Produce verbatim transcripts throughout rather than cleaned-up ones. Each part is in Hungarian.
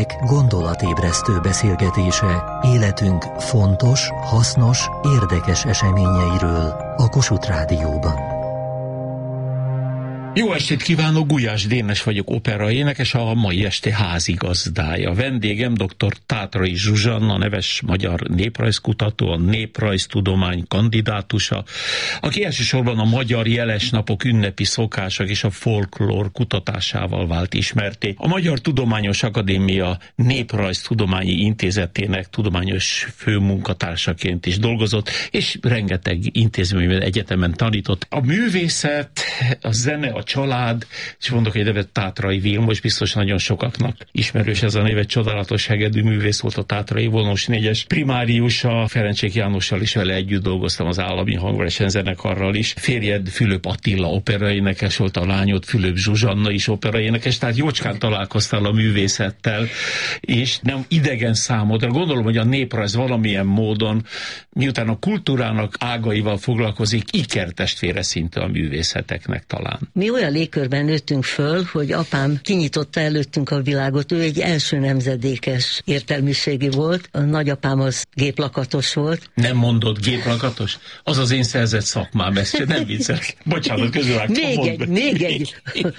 Gondolatébresztő beszélgetése életünk fontos, hasznos, érdekes eseményeiről a Kossuth Rádióban. Jó estét kívánok, Gulyás Dénes vagyok, operaénekes, a mai este házigazdája. Vendégem dr. Tátrai Zsuzsanna, neves magyar néprajzkutató, a néprajztudomány kandidátusa, aki elsősorban a magyar jelesnapok, ünnepi szokások és a folklór kutatásával vált ismerté. A Magyar Tudományos Akadémia Néprajztudományi Intézetének tudományos főmunkatársaként is dolgozott, és rengeteg intézményben, egyetemen tanított. A művészet, a zene, a család, és mondok egy nevet, Tátrai Vilmos, biztos nagyon sokaknak ismerős ez a név, egy csodálatos hegedű művész volt, a Tátrai Vilmos négyes primáriusa, Ferencsék Jánossal is vele együtt dolgoztam, az Állami Hangversenyzenekarral is. Férjed Fülöp Attila operaénekes volt, a lányod Fülöp Zsuzsanna is operaénekes, tehát jócskán találkoztál a művészettel, és nem idegen számodra. Gondolom, hogy a néprajz valamilyen módon, miután a kultúrának ágaival foglalkozik, ikertestvére szinte a művészeteknek talán. Mi olyan légkörben nőttünk föl, hogy apám kinyitotta előttünk a világot. Ő egy első nemzedékes értelmiségi volt. A nagyapám az géplakatos volt. Nem mondod géplakatos? Az az én szerzett szakmám, ezt nem viccelek. Bocsánat, közülvágtam. Még egy, még egy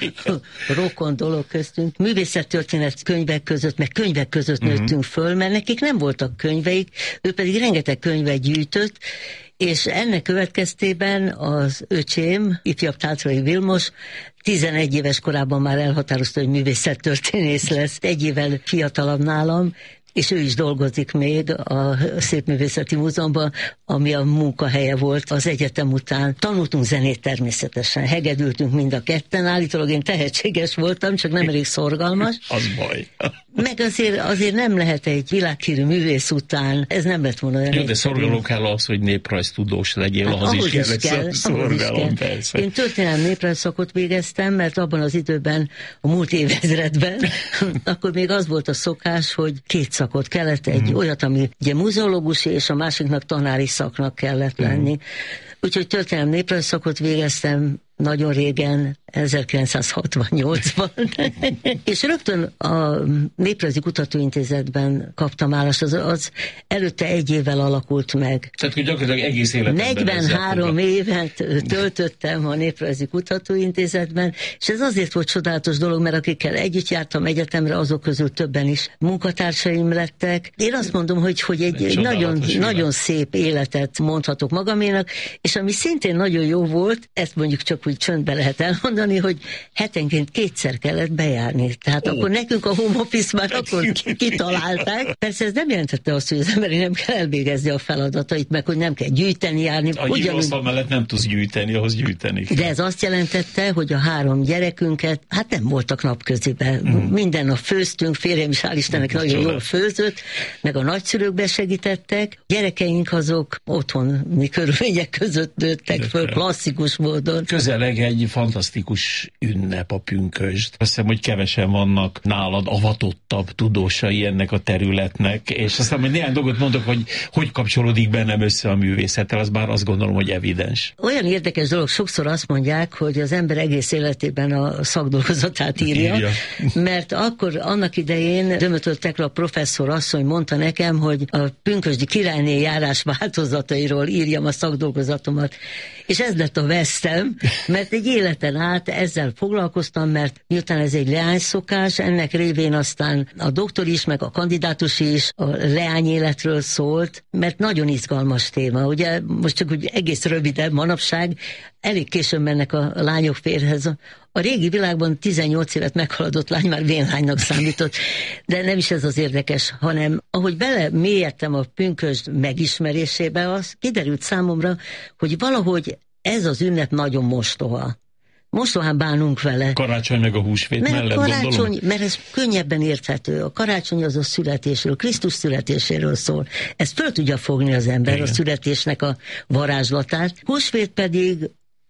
rokon dolog köztünk. Művészettörténet könyvek között, meg könyvek között uh-huh. nőttünk föl, mert nekik nem voltak könyveik, ő pedig rengeteg könyvet gyűjtött, és ennek következtében az öcsém, ifjabb Tátrai Vilmos, tizenegy éves korában már elhatározta, hogy művészettörténész lesz, egy évvel fiatalabb nálam, és ő is dolgozik még a Szépművészeti Múzeumban, ami a munkahelye volt az egyetem után. Tanultunk zenét természetesen, hegedültünk mind a ketten, állítólag én tehetséges voltam, csak nem elég szorgalmas. Az baj. Meg azért, azért nem lehet egy világhírű művész után, ez nem lett volna. Jó, de szorgalom kell az, hogy néprajztudós legyél, hát, ahhoz, ahhoz is kell, is kell, szorgalom, persze. Én történelmi néprajzszakot végeztem, mert abban az időben, a múlt évezredben, akkor még az volt a szokás, hogy két szakot kellett, egy mm. olyat, ami ugye muzeológusi, és a másiknak tanári szaknak kellett mm. lenni. Úgyhogy történelmi néprajzszakot végeztem nagyon régen, ezerkilencszázhatvannyolcban, és rögtön a Néprajzi Kutatóintézetben kaptam állást, az, az előtte egy évvel alakult meg. Tehát, hogy gyakorlatilag egész életemben negyvenhárom évet töltöttem a Néprajzi Kutatóintézetben, és ez azért volt csodálatos dolog, mert akikkel együtt jártam egyetemre, azok közül többen is munkatársaim lettek. Én azt mondom, hogy, hogy egy, egy nagyon, nagyon szép életet mondhatok magaménak, és ami szintén nagyon jó volt, ezt mondjuk csak úgy csöndbe lehet elmondani, hogy hetenként kétszer kellett bejárni. Tehát oh. akkor nekünk a home office már akkor kitalálták. Persze ez nem jelentette azt, hogy az emberi nem kell elvégezni a feladatait, meg hogy nem kell gyűjteni, járni. A híróasztal mellett nem tudsz gyűjteni, ahhoz gyűjteni kell. De ez azt jelentette, hogy a három gyerekünket, hát nem voltak napköziben. Mm. Minden nap főztünk, férjem is hál' Istennek nagyon jól főzött, meg a nagyszülők besegítettek. Gyerekeink azok otthoni körülmények között nőttek föl, klasszikus módon. Közeleg egy fantasztikus ünnep a pünkösd. Azt hiszem, hogy kevesen vannak nálad avatottabb tudósai ennek a területnek, és aztán majd néhány dolgot mondok, hogy hogy kapcsolódik bennem össze a művészettel, az bár azt gondolom, hogy evidens. Olyan érdekes dolog, sokszor azt mondják, hogy az ember egész életében a szakdolgozatát írja, írja. Mert akkor annak idején Dömötör Tekla professzor asszony mondta nekem, hogy a pünkösdi királyné járás változatairól írjam a szakdolgozatomat, és ez lett a vesztem, mert egy életen át ezzel foglalkoztam, mert miután ez egy leányszokás, ennek révén aztán a doktor is, meg a kandidátus is a leányéletről szólt, mert nagyon izgalmas téma. Ugye most csak úgy egész röviden manapság, elég későn mennek a lányok férjhez. A régi világban tizennyolc évet meghaladott lány már vénlánynak számított, de nem is ez az érdekes, hanem ahogy bele mélyedtem a pünkösd megismerésébe, az kiderült számomra, hogy valahogy ez az ünnep nagyon mostoha. Mostohán bánunk vele. Karácsony meg a húsvét mert mellett, karácsony, gondolom? Mert ez könnyebben érthető. A karácsony az a születésről, Krisztus születéséről szól. Ezt föl tudja fogni az ember, igen, a születésnek a varázslatát. Húsvét pedig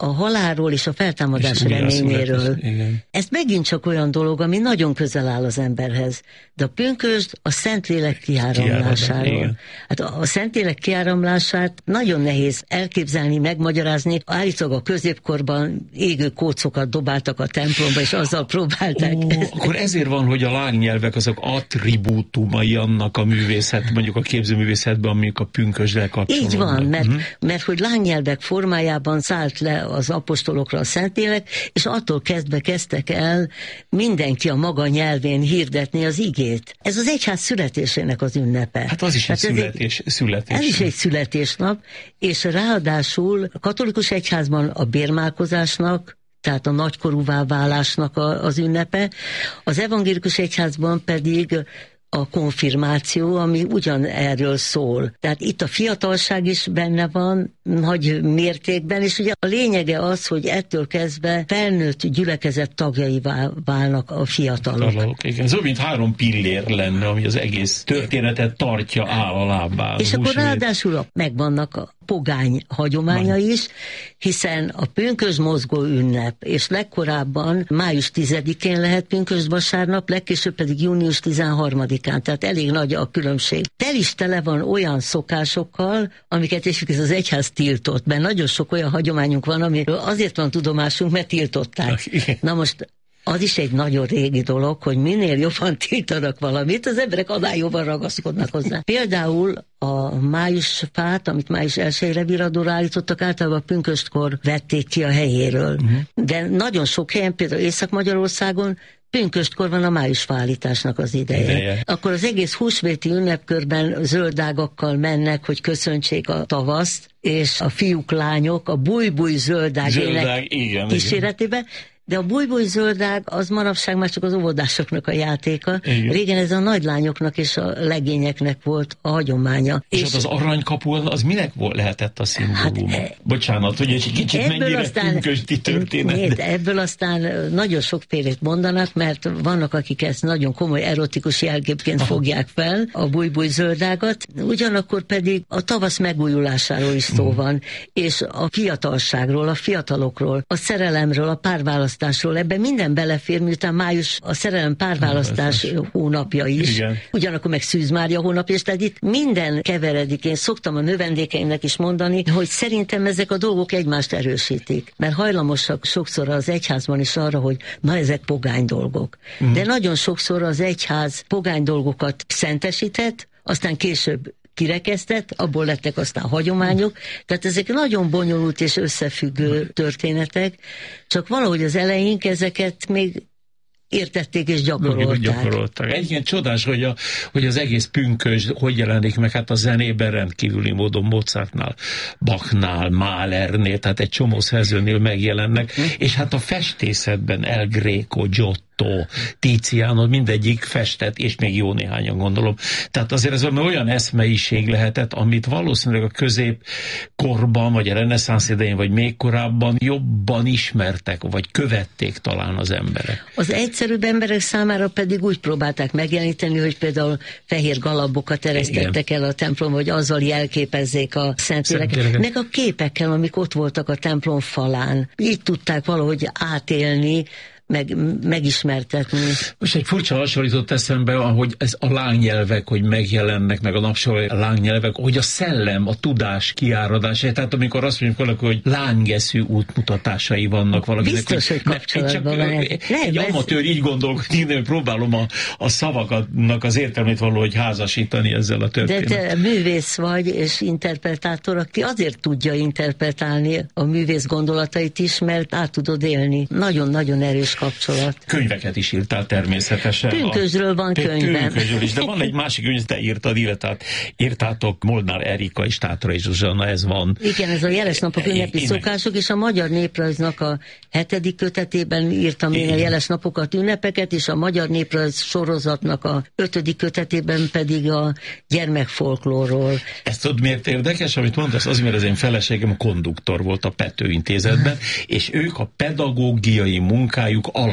a halálról és a feltámadás reményéről. Ez megint csak olyan dolog, ami nagyon közel áll az emberhez. De a pünkösd a Szentlélek kiáramlásáról. Hát a, a Szentlélek kiáramlását nagyon nehéz elképzelni, megmagyarázni. Állítólag a középkorban égő kócokat dobáltak a templomba, és azzal próbálták. Ó, akkor ezért van, hogy a lángnyelvek azok attribútumai annak a művészet, mondjuk a képzőművészetben, amik a pünkösddel kapcsolódnak. Így van, mert, uh-huh. mert hogy lángnyelvek formájában szállt le az apostolokra a Szentlélek, és attól kezdve kezdtek el mindenki a maga nyelvén hirdetni az igét. Ez az egyház születésének az ünnepe. Hát az is egy születés, egy születés. Ez is egy születésnap, és ráadásul a katolikus egyházban a bérmálkozásnak, tehát a nagykorúvá válásnak a, az ünnepe, az evangélikus egyházban pedig a konfirmáció, ami ugyan erről szól. Tehát itt a fiatalság is benne van, nagy mértékben, és ugye a lényege az, hogy ettől kezdve felnőtt gyülekezet tagjaivá válnak a fiatalok. Találok, igen. Ez mint három pillér lenne, ami az egész történetet tartja áll a lábán. És akkor ráadásul megvannak a pogány hagyománya is, hiszen a pünkösd mozgó ünnep, és legkorábban május tizedikén lehet pünkösdvasárnap, legkésőbb pedig június tizenharmadikán, tehát elég nagy a különbség. Tel is tele van olyan szokásokkal, amiket és ez az egyház tiltott, mert nagyon sok olyan hagyományunk van, amiről azért van tudomásunk, mert tiltották. Na most az is egy nagyon régi dolog, hogy minél jobban tiltanak valamit, az emberek annál jobban ragaszkodnak hozzá. Például a májusfát, amit május elsejére viradóra állítottak, általában a pünköstkor vették ki a helyéről. Uh-huh. De nagyon sok helyen, például Észak-Magyarországon pünköstkor van a májusfállításnak az ideje. ideje. Akkor az egész húsvéti ünnepkörben zöldágakkal mennek, hogy köszöntsék a tavaszt, és a fiúk, lányok a búj-búj zöldág, zöldág kíséretében. De a búj-búj-zöldág az manapság már csak az óvodásoknak a játéka. Igen. Régen ez a nagylányoknak és a legényeknek volt a hagyománya. És, és ott az aranykapu az minek volt, lehetett a szimbóluma? Hát, Bocsánat, hogy egy kicsit mennyire aztán, pünkösdi történet. Nézd, ebből aztán nagyon sokfélét mondanak, mert vannak, akik ezt nagyon komoly erotikus jelképként Aha. fogják fel, a búj-búj-zöldágat, ugyanakkor pedig a tavasz megújulásáról is szó van, és a fiatalságról, a fiatalokról, a szerelemről, a párválasztásról, ebben minden belefér, miután május a szerelem párválasztás hónapja is, igen. Ugyanakkor meg Szűz Mária hónapja, és tehát itt minden keveredik. Én szoktam a növendékeimnek is mondani, hogy szerintem ezek a dolgok egymást erősítik, mert hajlamosak sokszor az egyházban is arra, hogy na ezek pogány dolgok. Mm. De nagyon sokszor az egyház pogány dolgokat szentesített, aztán később kirekesztett, abból lettek aztán hagyományok, tehát ezek nagyon bonyolult és összefüggő történetek, csak valahogy az elején ezeket még értették és gyakorolták. gyakorolták. Egyébként csodás, hogy, a, hogy az egész pünkösd hogy jelenik meg, hát a zenében rendkívüli módon Mozartnál, Bachnál, Mahlernél, tehát egy csomó szerzőnél megjelennek, hm? és hát a festészetben El Greco, Giotto, Tiziano, mindegyik festett, és még jó néhányan gondolom. Tehát azért ez olyan eszmeiség lehetett, amit valószínűleg a középkorban, vagy a reneszánsz idején, vagy még korábban jobban ismertek, vagy követték talán az emberek. Az egyszerűbb emberek számára pedig úgy próbálták megjeleníteni, hogy például fehér galabokat eresztettek el a templomba, hogy azzal jelképezzék a Szentléleket, meg a képekkel, amik ott voltak a templom falán. Így tudták valahogy átélni, Meg, megismertetni. Most egy furcsa hasonlított eszembe, ahogy ez a lángnyelvek, hogy megjelennek, meg a napsor lángnyelvek, hogy a szellem, a tudás kiáradása, tehát amikor azt mondjuk valaki, hogy lánggeszű útmutatásai vannak valakinek. Biztos, hogy, hogy kapcsolatban van ez. Egy ez... amatőr így gondolkodik, én próbálom a, a szavaknak az értelmét valahogy házasítani ezzel a történetet. De te művész vagy, és interpretátor, aki azért tudja interpretálni a művész gondolatait is, mert át tudod élni. Nagyon-nagyon erős kapcsolat. Könyveket is írtál természetesen. Pünkösdről van könyvem. Pünkösdről is, de van egy másik könyv, te írtad, illetve írtátok Molnár Erika és Tátrai Zsuzsanna, ez van. Igen, ez a Jeles napok ünnepi én... szokások, és a Magyar Néprajznak a hetedik kötetében írtam én, én a Jeles napokat, ünnepeket, és a Magyar Néprajz sorozatnak a ötödik kötetében pedig a gyermekfolklórról. Ezt tudod, miért érdekes, amit mondasz? Az, mert az én feleségem a konduktor volt a Pető Intézetben, és ők a pedagógiai munkájuk alap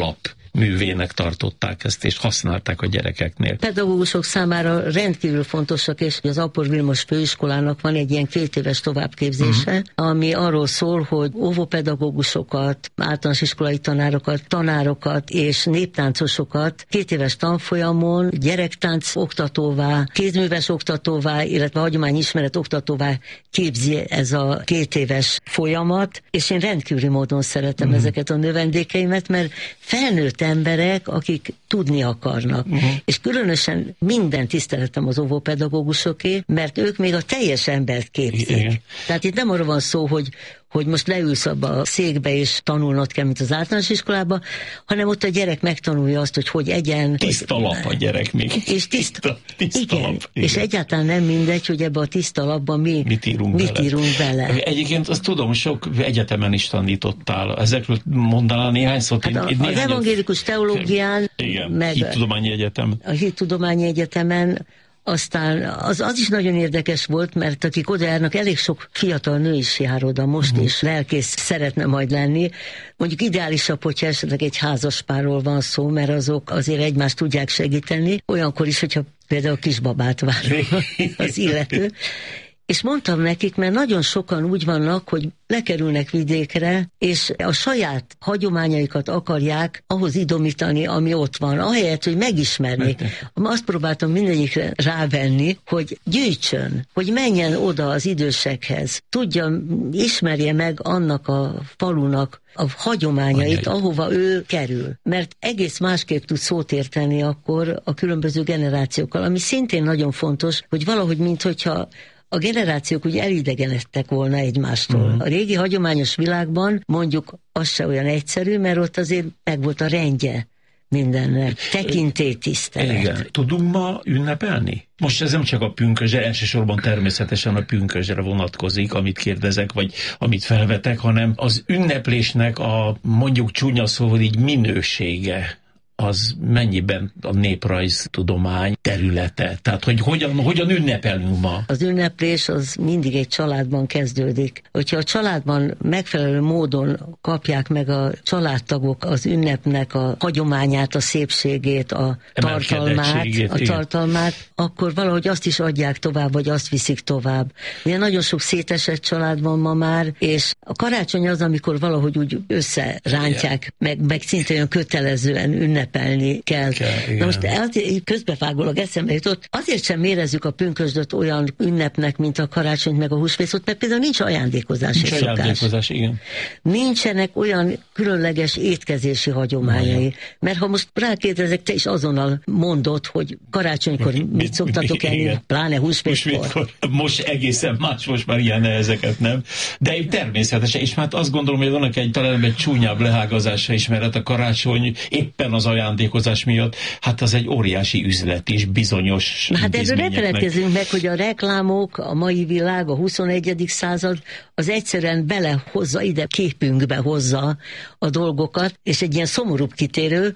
művének tartották ezt, és használták a gyerekeknél. Pedagógusok számára rendkívül fontosak, és az Apor Vilmos főiskolának van egy ilyen két éves továbbképzése, uh-huh. ami arról szól, hogy óvópedagógusokat, általános iskolai tanárokat, tanárokat és néptáncosokat két éves tanfolyamon gyerektánc oktatóvá, kézműves oktatóvá, illetve hagyományismeret oktatóvá képzi ez a két éves folyamat, és én rendkívüli módon szeretem uh-huh. ezeket a növendékeimet, mert felnőtt emberek, akik tudni akarnak. Uh-huh. És különösen minden tiszteletem az óvópedagógusoké, mert ők még a teljes embert képzik. Igen. Tehát itt nem arra van szó, hogy hogy most leülsz abba a székbe és tanulnod kell, mint az általános iskolába, hanem ott a gyerek megtanulja azt, hogy hogy egyen. Tiszta hogy, lap a gyerek még. És tiszta, tiszta igen, lap. Igen. És egyáltalán nem mindegy, hogy ebbe a tiszta lapban mi, mit írunk, mit bele. írunk bele. Egyébként azt tudom, sok egyetemen is tanítottál. Ezekről mondanál néhány szót? Hát a, én, az evangélikus teológián, igen, meg Hittudományi Egyetem. A Hittudományi Egyetemen. Aztán az, az is nagyon érdekes volt, mert akik oda járnak, elég sok fiatal nő is jár oda most, uh-huh. és lelkész szeretne majd lenni. Mondjuk ideálisabb, hogyha esetleg egy házaspárról van szó, mert azok azért egymást tudják segíteni, olyankor is, hogyha például kisbabát vár az illető. És mondtam nekik, mert nagyon sokan úgy vannak, hogy lekerülnek vidékre, és a saját hagyományaikat akarják ahhoz idomítani, ami ott van, ahelyett, hogy megismernék. Azt próbáltam mindegyikre rávenni, hogy gyűjtsön, hogy menjen oda az idősekhez, tudja, ismerje meg annak a falunak a hagyományait, ahova ő kerül. Mert egész másképp tud szót érteni akkor a különböző generációkkal, ami szintén nagyon fontos, hogy valahogy, minthogyha a generációk ugye elidegenedtek volna egymástól. Uh-huh. A régi hagyományos világban mondjuk az se olyan egyszerű, mert ott azért meg volt a rendje mindennek. Tekintélytisztelet. Igen. Tudunk ma ünnepelni? Most ez nem csak a pünkösdre, elsősorban természetesen a pünkösdre vonatkozik, amit kérdezek, vagy amit felvetek, hanem az ünneplésnek a mondjuk csúnya szóval így minősége, az mennyiben a néprajztudomány területe? Tehát, hogy hogyan, hogyan ünnepelünk ma? Az ünneplés az mindig egy családban kezdődik. Hogyha a családban megfelelő módon kapják meg a családtagok az ünnepnek a hagyományát, a szépségét, a tartalmát, a tartalmát, akkor valahogy azt is adják tovább, vagy azt viszik tovább. Ugye nagyon sok szétesett család van ma már, és a karácsony az, amikor valahogy úgy összerántják, meg, meg szinte olyan kötelezően ünnep ünnepelni kell. kell Na most közbevágólag eszembe jutott, azért sem érezzük a pünkösdöt olyan ünnepnek, mint a karácsonyt meg a húsvétot, mert például nincs ajándékozási nincs szokás. Ajándékozás, igen. Nincsenek olyan különleges étkezési hagyományai. Olyan. Mert ha most rákérdezek, te is azonnal mondod, hogy karácsonykor mit, mit szoktatok enni, pláne húsvétkor. húsvétkor. Most egészen más, most már ilyen ezeket nem. De természetesen, és már azt gondolom, hogy vannak egy talán egy csúnyább lehágazása is, mert a karácsony éppen az ajándékozás miatt, hát az egy óriási üzlet is, bizonyos Na, hát erről ne feledkezzünk meg, hogy a reklámok, a mai világ, a huszonegyedik század, az egyszerűen belehozza, ide képünkbe hozza a dolgokat, és egy ilyen szomorúbb kitérő,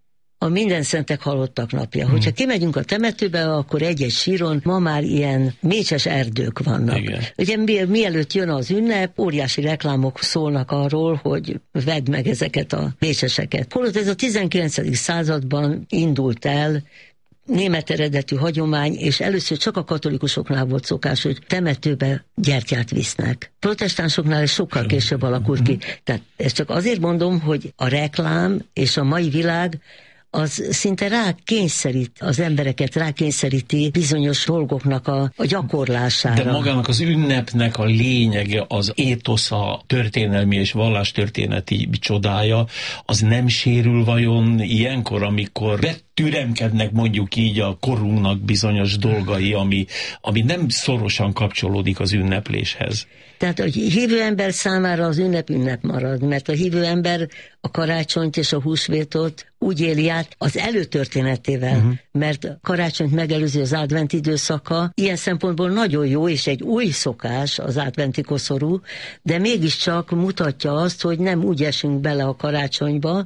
a minden szentek halottak napja. Hmm. Hogyha kimegyünk a temetőbe, akkor egy-egy síron ma már ilyen mécses erdők vannak. Igen. Ugye mi, mielőtt jön az ünnep, óriási reklámok szólnak arról, hogy vedd meg ezeket a mécseseket. Holott ez a tizenkilencedik században indult el, német eredetű hagyomány, és először csak a katolikusoknál volt szokás, hogy temetőbe gyertyát visznek. Protestánsoknál ez sokkal később alakult ki. Tehát ezt csak azért mondom, hogy a reklám és a mai világ az szinte rákényszerít az embereket, rákényszeríti bizonyos dolgoknak a, a gyakorlására. De magának az ünnepnek a lényege, az étosza, történelmi és vallástörténeti csodája, az nem sérül vajon ilyenkor, amikor betüremkednek mondjuk így a korunknak bizonyos dolgai, ami, ami nem szorosan kapcsolódik az ünnepléshez? Tehát a hívő ember számára az ünnep ünnep marad, mert a hívő ember a karácsonyt és a húsvétot úgy éli át az előtörténetével, uh-huh. mert karácsonyt megelőzi az advent időszaka, ilyen szempontból nagyon jó, és egy új szokás az adventi koszorú, de mégiscsak mutatja azt, hogy nem úgy esünk bele a karácsonyba,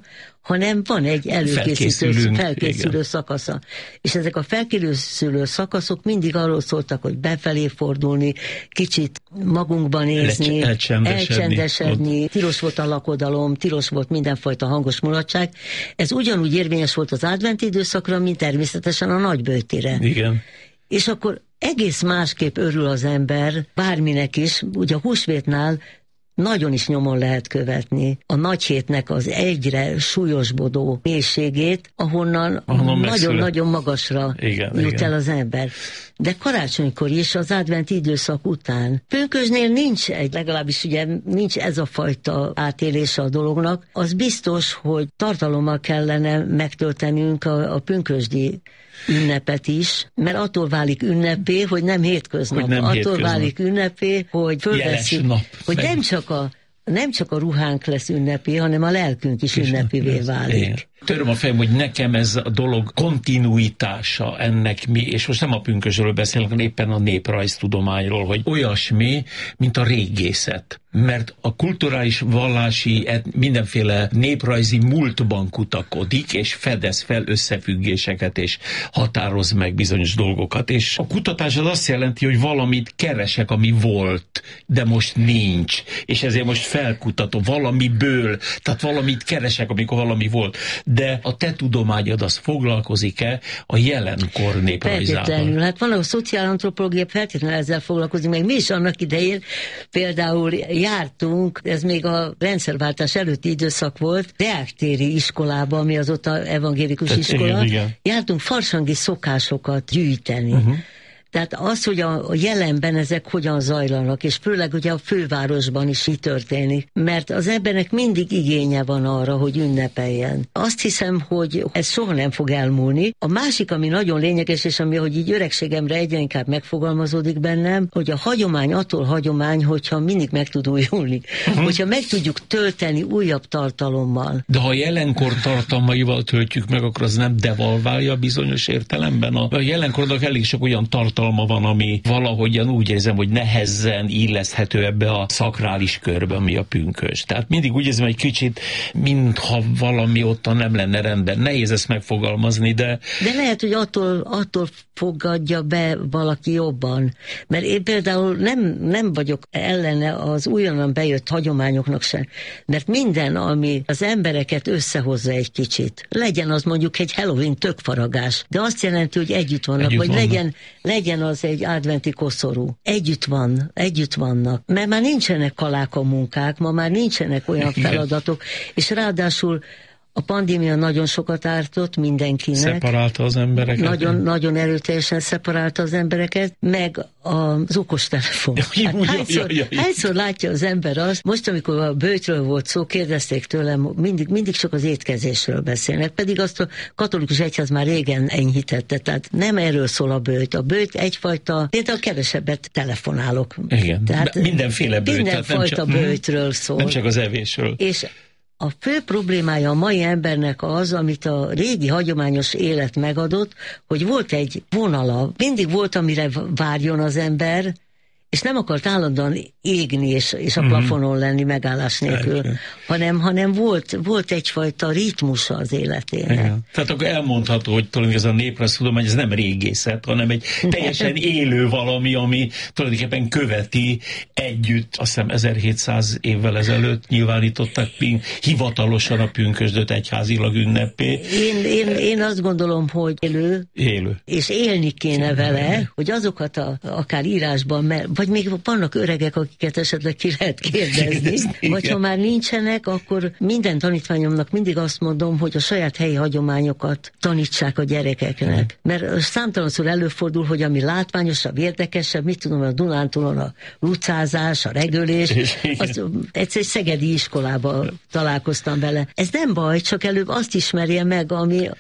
hanem van egy előkészítő, felkészülő igen. szakasza. És ezek a felkészülő szakaszok mindig arról szóltak, hogy befelé fordulni, kicsit magunkban nézni, elcsendesedni. elcsendesedni. Tilos volt a lakodalom, tilos volt mindenfajta hangos mulatság. Ez ugyanúgy érvényes volt az adventi időszakra, mint természetesen a nagyböjtére. Igen. És akkor egész másképp örül az ember, bárminek is, ugye a húsvétnál nagyon is nyomon lehet követni a nagy hétnek az egyre súlyosbodó mélységét, ahonnan nagyon-nagyon magasra igen, jut igen. el az ember. De karácsonykor is, az adventi időszak után. Pünkösdnél nincs egy, legalábbis ugye nincs ez a fajta átélése a dolognak. Az biztos, hogy tartalommal kellene megtöltenünk a, a pünkösdi ünnepet is, mert attól válik ünnepé, hogy nem hétköznap. Hogy nem attól hétköznap. válik ünnepé, hogy fölveszik, hogy nem csak a nem csak a ruhánk lesz ünnepi, hanem a lelkünk is ünnepivé válik. Én. Töröm a fejem, hogy nekem ez a dolog kontinuitása ennek mi, és most nem a pünkösdről beszélek, hanem éppen a néprajztudományról, hogy olyasmi, mint a régészet. Mert a kulturális, vallási, mindenféle néprajzi múltban kutakodik, és fedez fel összefüggéseket, és határoz meg bizonyos dolgokat. És a kutatás az azt jelenti, hogy valamit keresek, ami volt, de most nincs. És ezért most felkutatom valamiből, tehát valamit keresek, amikor valami volt. De a te tudományod az foglalkozik-e a jelenkor néprajzával? Feltétlenül. Hát van a szociálantropológia, feltétlenül ezzel foglalkozik, meg mi is annak idején például jártunk, ez még a rendszerváltás előtti időszak volt, Deák-téri iskolába, ami azóta evangélikus Tehát iskola, igen, igen. jártunk farsangi szokásokat gyűjteni. Uh-huh. Tehát az, hogy a, a jelenben ezek hogyan zajlanak, és főleg ugye a fővárosban is így történik, mert az embernek mindig igénye van arra, hogy ünnepeljen. Azt hiszem, hogy ez soha nem fog elmúlni. A másik, ami nagyon lényeges, és ami, hogy így öregségemre egyre inkább megfogalmazódik bennem, hogy a hagyomány attól hagyomány, hogyha mindig meg tud újulni. Uh-huh. Hogyha meg tudjuk tölteni újabb tartalommal. De ha a jelenkor tartalmaival töltjük meg, akkor az nem devalválja bizonyos értelemben? A, a jelenkornak elég sok olyan tartalma van, ami valahogyan úgy érzem, hogy nehezen illeszthető ebbe a szakrális körbe, ami a pünkös. Tehát mindig úgy érzem, egy kicsit, mintha valami ottan nem lenne rendben. Nehéz ezt megfogalmazni, de... De lehet, hogy attól, attól fogadja be valaki jobban. Mert én például nem, nem vagyok ellene az újonnan bejött hagyományoknak sem. Mert minden, ami az embereket összehozza egy kicsit. Legyen az mondjuk egy Halloween tökfaragás, de azt jelenti, hogy együtt vannak, együtt vagy vannak. legyen, legyen az egy adventi koszorú. Együtt van, együtt vannak. Mert már nincsenek kaláka munkák, ma már nincsenek olyan feladatok, és ráadásul a pandémia nagyon sokat ártott mindenkinek. Szeparálta az embereket. Nagyon, nagyon erőteljesen szeparálta az embereket, meg az okostelefon. Hát hányszor, hányszor látja az ember azt, most amikor a böjtről volt szó, kérdezték tőlem, mindig, mindig csak az étkezésről beszélnek, pedig azt a katolikus egyház már régen enyhítette, tehát nem erről szól a böjt. A böjt egyfajta, például kevesebbet telefonálok. Igen, tehát mindenféle böjt. Mindenfajta böjtről szól. Nem csak az evésről. És a fő problémája a mai embernek az, amit a régi hagyományos élet megadott, hogy volt egy vonala, mindig volt, amire várjon az ember, és nem akart állandóan égni és, és a plafonon lenni megállás nélkül, hanem, hanem volt, volt egyfajta ritmusa az életének. Igen. Tehát akkor elmondható, hogy tulajdonképpen ez a néprajztudomány, ez nem régészet, hanem egy teljesen élő valami, ami tulajdonképpen követi együtt, azt hiszem ezerhétszáz évvel ezelőtt nyilvánították hivatalosan a pünkösdöt egyházilag ünnepé. Én, én, én azt gondolom, hogy élő, élő. és élni kéne vele, hogy azokat a, akár írásban, mert, vagy még vannak öregek, akiket esetleg ki lehet kérdezni, vagy ha már nincsenek, akkor minden tanítványomnak mindig azt mondom, hogy a saját helyi hagyományokat tanítsák a gyerekeknek. Mert számtalanszor előfordul, hogy ami látványosabb, érdekesebb, mit tudom, a Dunántúlon a lucázás, a regölés, az, egyszer egy szegedi iskolába találkoztam vele. Ez nem baj, csak előbb azt ismerje meg, ami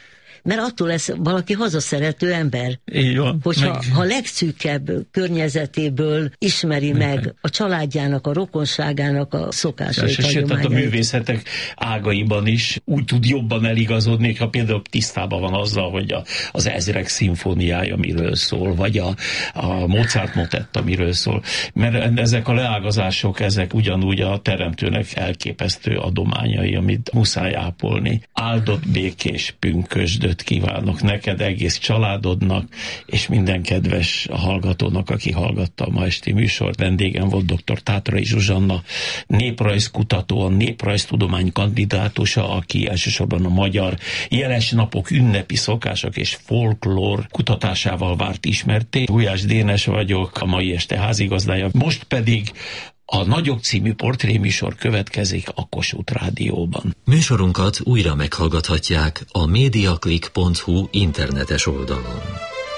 mert attól lesz valaki hazaszerető ember. Így van. Hogyha meg... ha legszűkebb környezetéből ismeri meg a családjának, a rokonságának a szokásait, sőt, tehát a művészetek ágaiban is úgy tud jobban eligazodni, ha például tisztában van azzal, hogy a, az Ezrek szimfóniája miről szól, vagy a, a Mozart motetta miről szól, mert ezek a leágazások, ezek ugyanúgy a teremtőnek elképesztő adományai, amit muszáj ápolni. Áldott békés pünkösdöt kívánok neked, egész családodnak, és minden kedves hallgatónak, aki hallgatta a ma esti műsort. Vendégem volt dr. Tátrai Zsuzsanna, néprajzkutató, a néprajztudomány kandidátusa, aki elsősorban a magyar jeles napok, ünnepi szokások és folklór kutatásával várt ismerté. Gulyás Dénes vagyok, a mai este házigazdája. Most pedig a Nagyok című portréműsor következik a Kossuth Rádióban. Műsorunkat újra meghallgathatják a mediaclick pont hu internetes oldalon.